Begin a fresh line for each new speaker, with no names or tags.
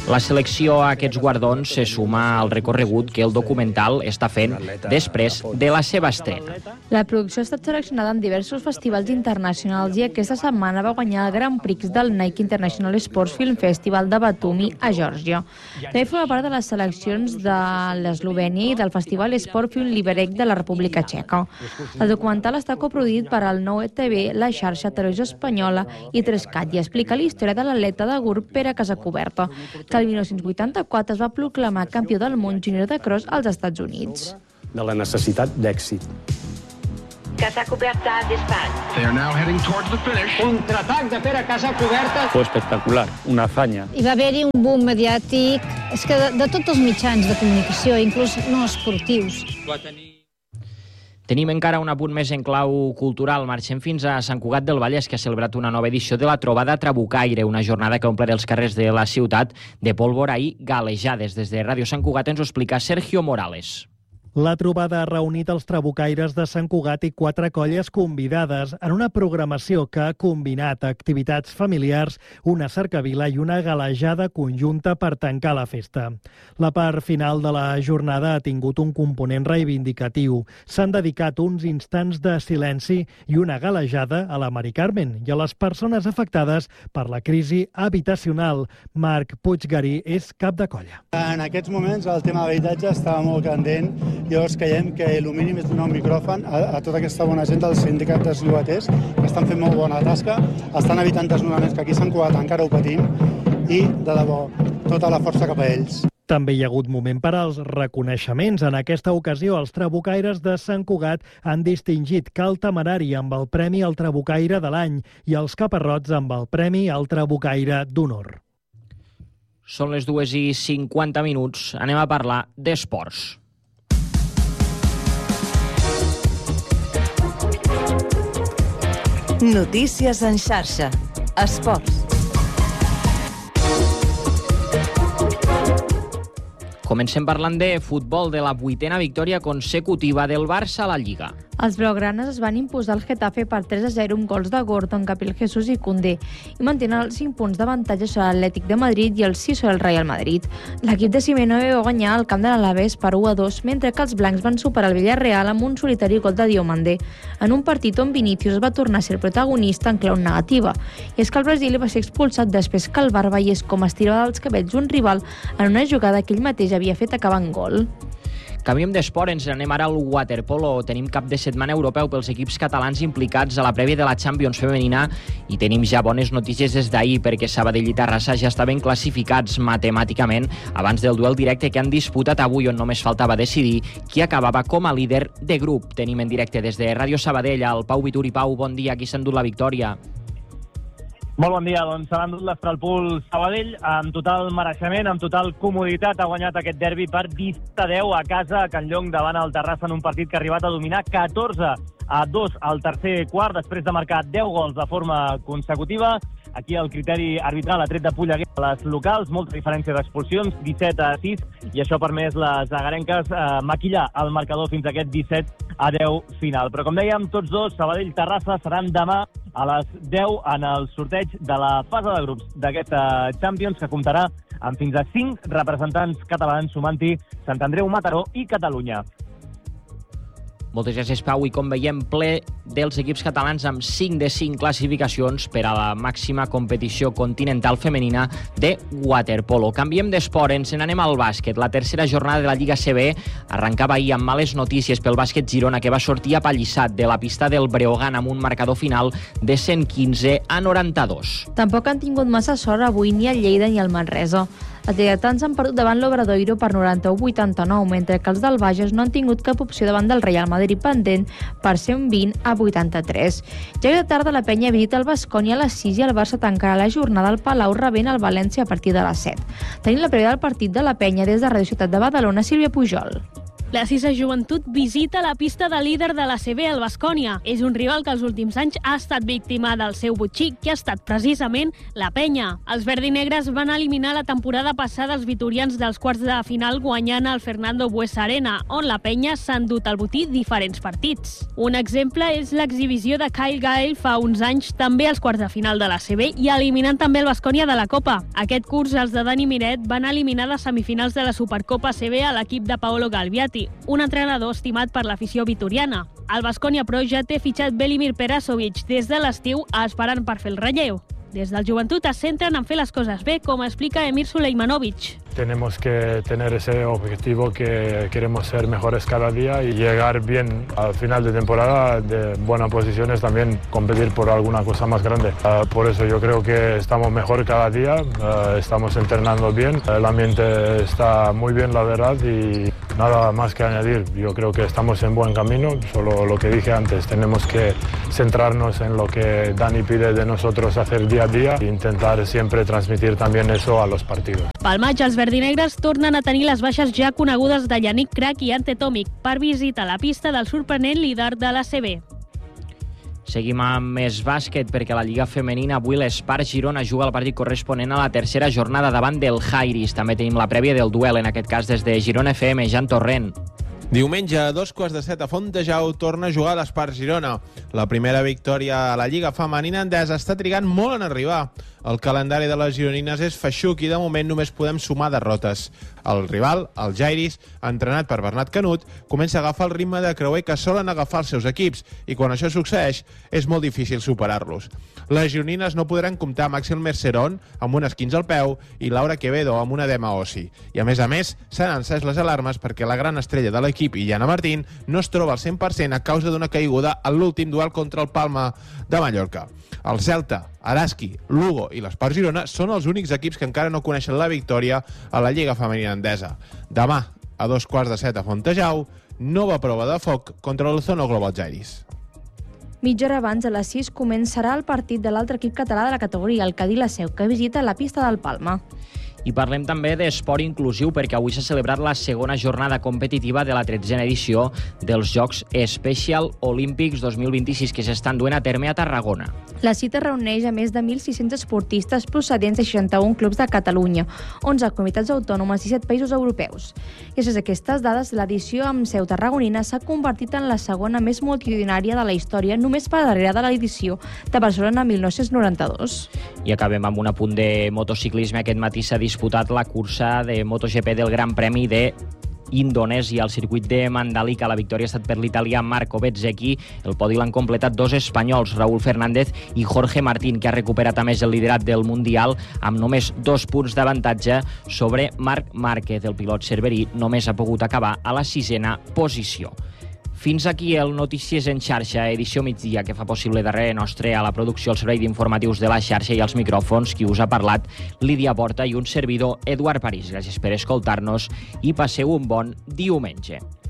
La selecció a aquests guardons se suma al recorregut que el documental està fent després de la seva estrena.
La producció ha estat seleccionada en diversos festivals internacionals i aquesta setmana va guanyar el Grand Prix del Nike International Sports Film Festival de Batumi, a Geòrgia. També forma part de les seleccions de l'Eslovènia i del Festival Sport Film Liberec de la República Txeca. El documental està coproduït per al 9TV, la xarxa Televisió Espanyola i 3CAT i explica la història de l'atleta de GURB Pere Casacuberta, que el 1984 es va proclamar campió del món júnior de cross als Estats Units.
De la necessitat d'èxit.
Casacuberta d'Espanya.
They are now heading towards the finish.
Contraatac de Pere Casacuberta.
Fue espectacular, una hazaña.
Hi va haver-hi un boom mediàtic, és que de tots els mitjans de comunicació, inclús no esportius.
Tenim encara un apunt més en clau cultural. Marxem fins a Sant Cugat del Vallès, que ha celebrat una nova edició de la Trobada Trabucaire, una jornada que omple els carrers de la ciutat de pólvora i galejades. Des de Ràdio Sant Cugat ens ho explica Sergio Morales.
La trobada ha reunit els trabucaires de Sant Cugat i 4 colles convidades en una programació que ha combinat activitats familiars, una cercavila i una galejada conjunta per tancar la festa. La part final de la jornada ha tingut un component reivindicatiu. S'han dedicat uns instants de silenci i una galejada a la Mari Carmen i a les persones afectades per la crisi habitacional. Marc Puiggarí és cap de colla.
En aquests moments el tema de l'habitatge està molt candent. Llavors creiem que el mínim és donar un micròfon a tota aquesta bona gent dels sindicats dels llogaters, que estan fent molt bona tasca, estan evitant desnonaments, que aquí a Sant Cugat encara ho patim, i, de debò, tota la força cap a ells.
També hi ha hagut moment per als reconeixements. En aquesta ocasió, els trabucaires de Sant Cugat han distingit Cal Temerari amb el Premi al Trabucaire de l'any i els Caparrots amb el Premi al Trabucaire d'Honor.
Són les 2:50. Anem a parlar d'esports.
Notícies en xarxa. Esports.
Comencem parlant de futbol, de la 8a victòria consecutiva del Barça a la Lliga.
Els blaugranes es van imposar al Getafe per 3-0 amb gols de Gordon, Capil Jesús i Koundé i mantenen els 5 punts d'avantatge sobre l'Atlètic de Madrid i els 6 sobre el Real Madrid. L'equip de Simeone va guanyar al camp de l'Alavés per 1-2, mentre que els blancs van superar el Villarreal amb un solitari gol de Diomandé, en un partit on Vinícius va tornar a ser protagonista en clau negativa. I és que el Brasil va ser expulsat després que el Bar veiés com estirava dels cabells un rival en una jugada que ell mateix havia fet acabar en gol.
Canviem d'esport, ens anem ara al waterpolo. Tenim cap de setmana europeu pels equips catalans implicats a la prèvia de la Champions femenina i tenim ja bones notícies des d'ahir perquè Sabadell i Terrassa ja estaven classificats matemàticament abans del duel directe que han disputat avui, on només faltava decidir qui acabava com a líder de grup. Tenim en directe des de Ràdio Sabadell el Pau Vituri. Pau, bon dia, qui s'ha endut la victòria?
Molt bon dia, doncs s'ha endut l'Estralpool Sabadell amb total mereixement, amb total comoditat. Ha guanyat aquest derbi per 17-10 a casa a Can Llong davant el Terrassa en un partit que ha arribat a dominar 14-2 al tercer quart, després de marcar 10 gols de forma consecutiva. Aquí el criteri arbitral ha tret de Polleguer a les locals, molta diferència d'expulsions, 17-6, i això ha permès les agarenques maquillar el marcador fins a aquest 17-10 final. Però com dèiem, tots dos, Sabadell-Terrassa, seran demà a les 10 en el sorteig de la fase de grups d'aquesta Champions, que comptarà amb fins a 5 representants catalans, sumant-hi Sant Andreu, Mataró i Catalunya.
Moltes gràcies, Pau, i com veiem, ple dels equips catalans amb 5 de 5 classificacions per a la màxima competició continental femenina de waterpolo. Canviem d'esport, ens n'anem al bàsquet. La tercera jornada de la Lliga CB arrencava ahir amb males notícies pel bàsquet Girona, que va sortir apallissat de la pista del Breogán amb un marcador final de 115-92.
Tampoc han tingut massa sort avui ni el Lleida ni el Manresa. Els lleidatans han perdut davant l'Obradoiro per 91-89, mentre que els del Bages no han tingut cap opció davant del Real Madrid pendent per 120-83. Ja de tarda la Penya visita el Baskonia a les 6 i el Barça tancarà la jornada al Palau rebent el València a partir de les 7. Tenim la prèvia del partit de la Penya des de Radio Ciutat de Badalona, Sílvia Pujol.
La Cisa Joventut visita la pista de líder de l'ACB, el Baskonia. És un rival que els últims anys ha estat víctima del seu botxí, que ha estat precisament la penya. Els verdinegres van eliminar la temporada passada els vitorians dels quarts de final guanyant el Fernando Buesa Arena, on la penya s'ha endut al botí diferents partits. Un exemple és l'exhibició de Kyle Gale fa uns anys també als quarts de final de l'ACB i eliminant també el Baskonia de la Copa. Aquest curs els de Dani Miret van eliminar de semifinals de la Supercopa ACB a l'equip de Paolo Galviati, un entrenador estimat per l'afició vitoriana. El Baskonia, però, ja té fitxat Velimir Perasovic des de l'estiu esperant per fer el relleu. Des del Joventut es centren en fer les coses bé, com explica Emir Sulejmanovic.
Tenemos que tener ese objetivo que queremos ser mejores cada día y llegar bien al final de temporada de buenas posiciones, también competir por alguna cosa más grande. Por eso yo creo que estamos mejor cada día, estamos entrenando bien, el ambiente está muy bien, la verdad, y nada más que añadir. Yo creo que estamos en buen camino, solo lo que dije antes, tenemos que centrarnos en lo que Dani pide de nosotros hacer día a día e intentar siempre transmitir también eso a los partidos.
Pel maig, els verdinegres tornen a tenir les baixes ja conegudes de Yannick Crac i Ante Tomic per visitar la pista del sorprenent líder de l'ACB.
Seguim amb més bàsquet perquè la Lliga Femenina avui l'Espart Girona juga el partit corresponent a la tercera jornada davant del Jairis. També tenim la prèvia del duel, en aquest cas des de Girona FM, Jan Torrent.
Diumenge, a 2:15 a Fontejau, torna a jugar l'Espart Girona. La primera victòria a la Lliga Femenina endesa està trigant molt en arribar. El calendari de les gironines és feixuc i de moment només podem sumar derrotes. El rival, el Jairis, entrenat per Bernat Canut, comença a agafar el ritme de creuer que solen agafar els seus equips i quan això succeeix és molt difícil superar-los. Les gironines no podran comptar amb Axel Mercerón amb un esquinç al peu i Laura Quevedo amb un edema ossi. I a més, s'han encès les alarmes perquè la gran estrella de l'equip, Illana Martín, no es troba al 100% a causa d'una caiguda en l'últim duel contra el Palma de Mallorca. El Celta, Araski, Lugo i l'Espart Girona són els únics equips que encara no coneixen la victòria a la Lliga Femenina endesa. Demà, a 2:15 a Fontejau, nova prova de foc contra l'Ozono Global Jairis.
Mitja hora abans, a les 6, començarà el partit de l'altre equip català de la categoria, el Cadí La Seu, que visita la pista del Palma.
I parlem també d'esport inclusiu perquè avui s'ha celebrat la segona jornada competitiva de la 13a edició dels Jocs Special Olímpics 2026 que s'estan duent a terme a Tarragona.
La cita reuneix a més de 1.600 esportistes procedents de 61 clubs de Catalunya, 11 comunitats autònomes i 7 països europeus. Gràcies a aquestes dades, l'edició amb seu tarragonina s'ha convertit en la segona més multitudinària de la història, només per darrere de l'edició de Barcelona 1992.
I acabem amb un apunt de motociclisme. Aquest matí s'ha disputat la cursa de MotoGP del Gran Premi de Indonèsia al circuit de Mandalika. La victòria ha estat per l'italià Marco Bezzecchi. El podi l'han completat dos espanyols, Raúl Fernández i Jorge Martín, que ha recuperat a més el liderat del Mundial amb només 2 punts d'avantatge sobre Marc Márquez. El pilot cerverí només ha pogut acabar a la 6a posició. Fins aquí el Notícies en xarxa, edició migdia, que fa possible darrere nostre a la producció, el servei d'informatius de la xarxa i els micròfons, qui us ha parlat, Lídia Porta, i un servidor, Eduard París. Gràcies per escoltar-nos i passeu un bon diumenge.